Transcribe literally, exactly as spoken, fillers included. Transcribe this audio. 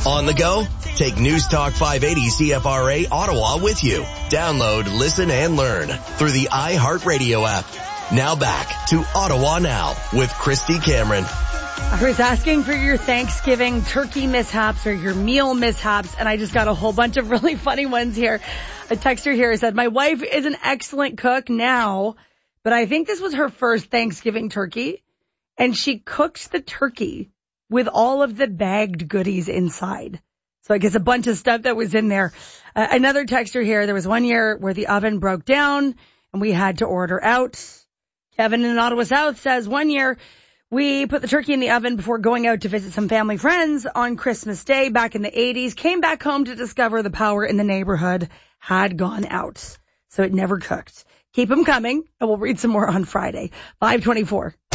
On the go? Take News Talk five eighty C F R A Ottawa with you. Download, listen, and learn through the iHeartRadio app. Now back to Ottawa Now with Christy Cameron. I was asking for your Thanksgiving turkey mishaps or your meal mishaps, and I just got a whole bunch of really funny ones here. A texter here said, my wife is an excellent cook now, but I think this was her first Thanksgiving turkey, and she cooked the turkey with all of the bagged goodies inside. So I guess a bunch of stuff that was in there. Uh, another texter here, there was one year where the oven broke down and we had to order out. Kevin in Ottawa South says one year we put the turkey in the oven before going out to visit some family friends on Christmas Day back in the eighties, came back home to discover the power in the neighborhood had gone out. So it never cooked. Keep them coming, and we'll read some more on Friday. five twenty-four.